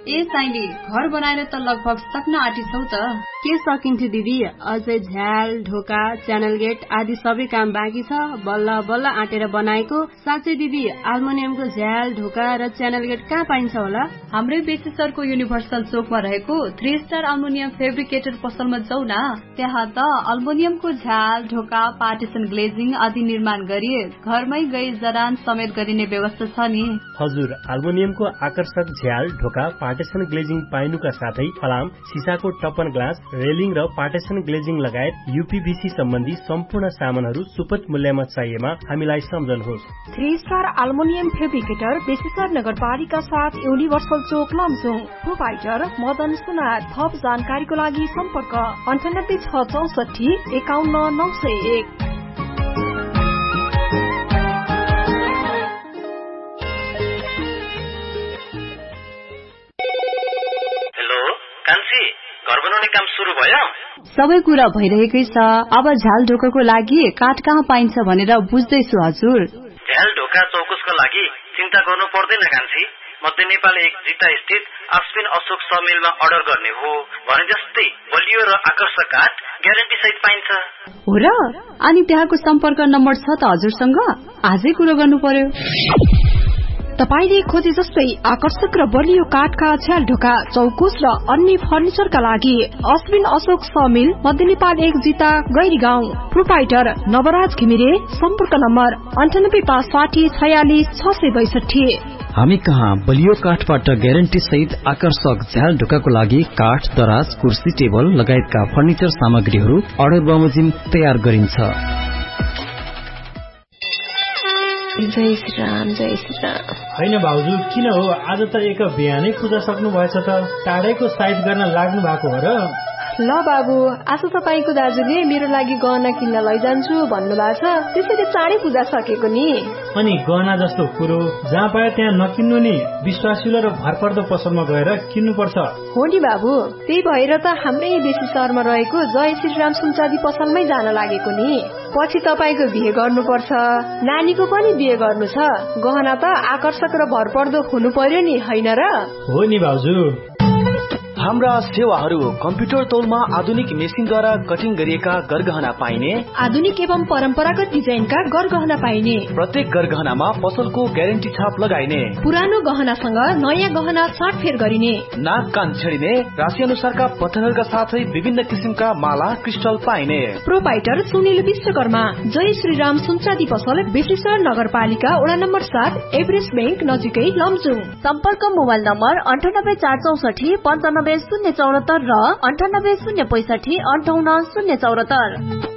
ए साइली, घर बनाएर त लगभग सक्न आँटिछौ त। के सकिन्थ्यो दिदी, अझै झ्याल, ढोका, च्यानल गेट आदि सबै काम बाँकी छ। बल्ल बल्ल आँटेर बनाएको। साँच्चै दिदी, एल्युमिनियमको झ्याल, ढोका र च्यानल गेट कहाँ पाइन्छ होला? हाम्रै बेसिसरको युनिभर्सल चोकमा रहेको 3 स्टार एल्युमिनियम फेब्रिकेटर पसलमा जाऊ न। त्यहाँ त एल्युमिनियमको झ्याल, ढोका, पार्टिसन ग्लेजिङ आदि निर्माण गरी घरमै गई जडान समेत गरिने व्यवस्था छ नि। हजुर, एल्युमिनियमको आकर्षक झ्याल, ढोका, पार्टिसन ग्लेजिङ पाइनुका साथै फलाम, सिसाको टपन ग्लास, रेलिङ र पार्टिसन ग्लेजिङ लगायत यूपीभीसी सम्बन्धी सम्पूर्ण सामानहरू सुपथ मूल्यमा चाहिएमा हामीलाई सम्झनुहोस्। 3 स्टार एल्युमिनियम फेब्रिकेटर बेसिसर नगरपालिका 7 युनिभर्सल चोक लमजुङ। प्रोपाइटर मदन सुनार। थप जानकारीको लागि सम्पर्क 9864 51901। घर बनाउने काम सुरु भयो? सबै कुरा भइरहेकै छ। अब झ्याल ढोकाको लागि काठ कहाँ पाइन्छ भनेर बुझ्दैछु हजुर। झ्याल ढोका चौकुसको लागि चिन्ता गर्नु पर्दैन कान्छी। मध्य नेपाल 1 जिता स्थित अश्विन अशोक समिलमा अर्डर गर्ने हो भने जस्तै बलियो र आकर्षक काठ ग्यारेन्टी सहित पाइन्छ। हो र? अनि त्यहाँको सम्पर्क नम्बर छ त हजुरसँग? आजै कुरो गर्नु पर्यो। तपाईले खोजे जस्तै आकर्षक र बलियो काठका झ्याल ढोका, चौकुस र अन्य फर्निचरका लागि अश्विन अशोक समिल, मध्य नेपाल 1 जिता गैरीगाउँ। प्रोपाइटर नवराज घिमिरे। सम्पर्क नम्बर 9865 46 662। हामी कहाँ बलियो काठबाट ग्यारेन्टी सहित आकर्षक झ्याल ढोकाको लागि काठ, दराज, कुर्सी, टेबल लगायतका फर्निचर सामग्रीहरू अर्डर बमोजिम तयार गरिन्छ। जय श्री राम, जय श्री राम। होइन भाउजू, किन हो आज त एक बिहानै पूजा सक्नु भएछ त? टाढैको साइज गर्न लाग्नु भएको हो र? ल बाबु, आज तपाईको दाजुले मेरो लागि गहना किन्न लैजान्छु भन्नुभएको छ, त्यसैले चाँडै पूजा सकेको नि। अनि गहना जस्तो कुरो जहाँ पाए त्यहाँ नकिन्नु नि, विश्वासिलो र भरपर्दो पसलमा गएर किन्नुपर्छ। हो नि बाबु, त्यही भएर त हाम्रै बेसी सहरमा रहेको जय श्रीराम सुनचाँदी पसलमै जान लागेको नि। पछि तपाईको बिहे गर्नुपर्छ, नानीको पनि बिहे गर्नु छ, गहना त आकर्षक र भरपर्दो हुनु पर्यो नि, होइन र? हो नि भाउजू। हाम्रा सेवाहरू कम्प्युटर तौलमा आधुनिक मेसिनद्वारा कटिङ गरिएका गरगहना पाइने, आधुनिक एवं परम्परागत डिजाइनका गरगहना पाइने, प्रत्येक गरगहनामा पसलको ग्यारेन्टी छाप लगाइने, पुरानो गहनासँग नयाँ गहना साटफेर गरिने, नाक कान छेडिने, राशि अनुसारका पत्थरहरूका साथै विभिन्न किसिमका माला क्रिस्टल पाइने। प्रोपाइटर सुनिल विश्वकर्मा। जय श्रीराम सुनचाँदी पसल, बेसिसर नगरपालिका वडा नम्बर 7, एभरेस्ट बैंक नजिकै लमजुङ। सम्पर्क मोबाइल नम्बर 98 464 95 074 र 98 065 58 074।